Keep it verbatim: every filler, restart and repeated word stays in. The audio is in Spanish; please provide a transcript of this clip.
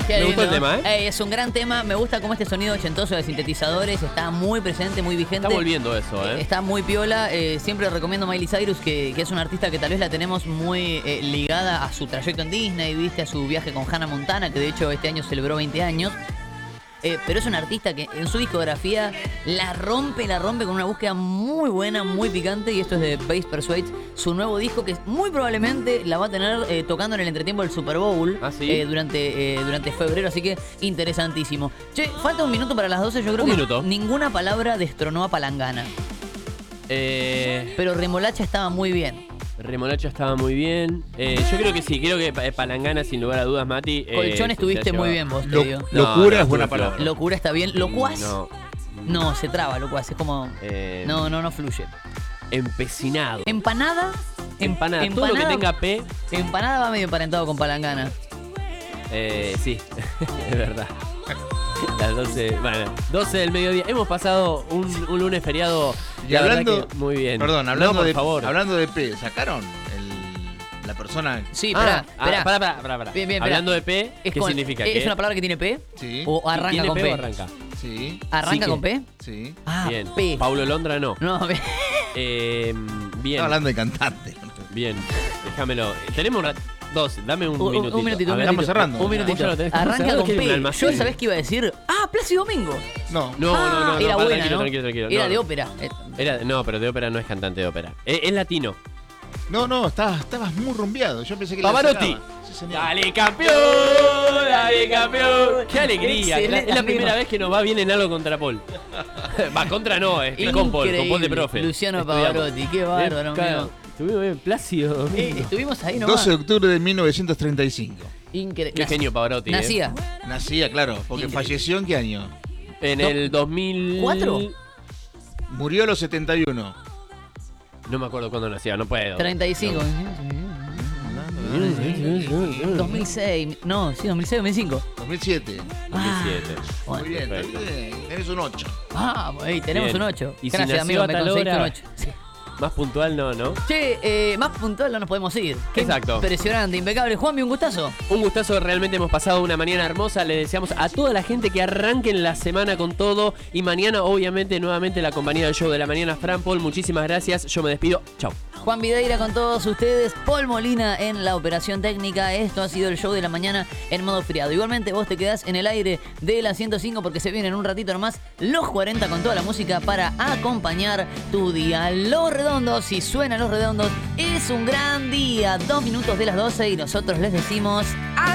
Me lindo. gustó el tema, ¿eh? Ey, es un gran tema. Me gusta cómo este sonido ochentoso de sintetizadores está muy presente, muy vigente. Está volviendo eso, ¿eh? Está muy piola. Eh, siempre recomiendo Miley Cyrus, que, que es una artista que tal vez la tenemos muy eh, ligada a su trayecto en Disney, viste, a su viaje con Hannah Montana, que de hecho este año celebró veinte años. Eh, pero es una artista que en su discografía la rompe, la rompe con una búsqueda muy buena, muy picante. Y esto es de Bass Persuades, su nuevo disco, que muy probablemente la va a tener eh, tocando en el entretiempo del Super Bowl. ¿Ah, sí? eh, durante, eh, durante febrero, así que interesantísimo. Che, falta un minuto para las doce. Yo creo Un que minuto. ninguna palabra destronó a Palangana. Eh, Pero Remolacha estaba muy bien. Remolacha estaba muy bien. Eh, yo creo que sí, creo que pa- Palangana, sin lugar a dudas, Mati. eh, Colchón se- se estuviste ha muy llevado. bien vos, te Lo- digo. No, locura no, es buena estuve palabra. Locura está bien. ¿Locuaz? No. No, se traba, locuaz. Es como... Eh, No, no, no fluye. Empecinado. Empanada. em- Empanada. Todo lo que tenga P. Empanada va medio emparentado con Palangana. Eh, sí, es verdad. Las doce, bueno, doce del mediodía. Hemos pasado un, un lunes feriado. Y la verdad hablando, que muy bien. Perdón, hablando, no, por de, favor. hablando de P, ¿sacaron el, la persona? Sí, Ah, espera, ah, espera. pará, pará, pará, pará. Bien, bien, espera. Hablando de P, Es ¿qué con- significa? ¿Es ¿Qué? una palabra que tiene P? Sí. ¿O arranca ¿Tiene con P P? o arranca? Sí, ¿Arranca Sí que- con P? sí. Ah, Bien. P. Paulo Londra no. No, P. Eh, bien. Estaba hablando de cantante. Bien. Déjamelo. Tenemos una, dos. Dame un, Un, un- minutito. un minutito, A un ver. minutito. estamos cerrando. Un minutito. Vos ya lo tenés. Arranca Cerrado, con ¿qué? ¿Un P. almacén? Yo, ¿sabés qué iba a decir? Ah, Plácido Domingo. No. No, no, no, no. Era pará, buena, tranquilo, ¿no? tranquilo, tranquilo. Era No, de no. ópera. Eh, Era, no, pero de ópera no es cantante de ópera. Es, es latino. No, no, estabas, estabas muy rumbeado. Yo pensé que la Pavarotti. sacaba. Sí, señor. Dale campeón, dale campeón. Qué alegría. Es la, es la primera vez que nos va bien en algo contra Paul. Va, contra no, es que con Paul, con Paul de profe. Luciano Estudiamos. Pavarotti, qué bárbaro, Eh, amigo. Estuvimos bien, Plácido. Eh, estuvimos ahí nomás. doce de octubre de mil novecientos treinta y cinco. Increíble. Qué genio Pavarotti. eh. Nacía. Nacía, claro, porque Increíble. falleció en qué año. En No. el dos mil ¿Cuatro? Murió a los setenta y uno. No me acuerdo cuándo nacía, no puedo. treinta y cinco. dos mil seis. No, sí, dos mil seis, dos mil cinco. dos mil siete. dos mil siete. Bueno. Muy bien, Perfecto. muy bien. Eres un ocho. Ah, ahí tenemos Bien. un ocho. Y si Gracias, nació amigo, a me tal conseguiste hora- un ocho. Sí. Más puntual no, ¿no? Che, eh, más puntual no nos podemos ir. Qué Exacto. Impresionante, impecable. Juanmi, un gustazo. Un gustazo, realmente hemos pasado una mañana hermosa. Le deseamos a toda la gente que arranquen la semana con todo. Y mañana, obviamente, nuevamente la compañía del show de la mañana. Fran, Paul, muchísimas gracias. Yo me despido. Chau. Juan Videira con todos ustedes, Paul Molina en la operación técnica. Esto ha sido el show de la mañana en modo friado. Igualmente vos te quedás en el aire de la ciento cinco porque se vienen un ratito nomás los cuarenta con toda la música para acompañar tu día. Los Redondos, si suenan Los Redondos, es un gran día. Dos minutos de las doce y nosotros les decimos adiós.